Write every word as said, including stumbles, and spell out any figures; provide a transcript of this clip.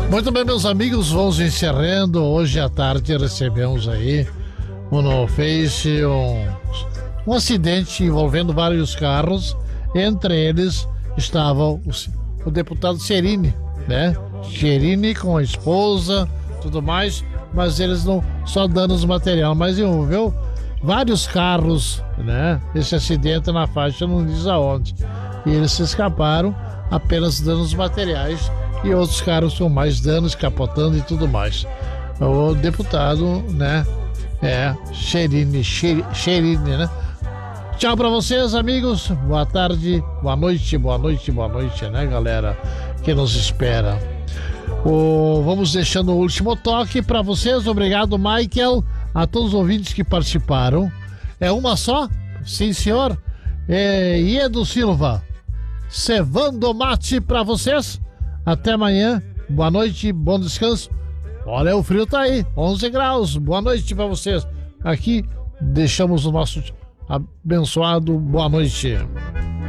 Muito bem, meus amigos, vamos encerrando. Hoje à tarde recebemos aí no Face um, um acidente envolvendo vários carros. Entre eles estava o, o deputado Cerini, né? Cerini com a esposa, tudo mais, mas eles não só danos material, mas envolveu vários carros, né? Esse acidente na faixa não diz aonde. E eles se escaparam, apenas danos materiais, e outros carros com mais danos, capotando e tudo mais. O deputado, né? É, Cerini, Cerini, né? Tchau pra vocês, amigos. Boa tarde, boa noite, boa noite, boa noite, né, galera? Que nos espera. O, vamos deixando o último toque pra vocês. Obrigado, Michael. A todos os ouvintes que participaram. É uma só? Sim, senhor. É, Iedo Silva. Cevando mate pra vocês. Até amanhã. Boa noite, bom descanso. Olha, o frio tá aí, onze graus. Boa noite pra vocês. Aqui deixamos o nosso abençoado boa noite.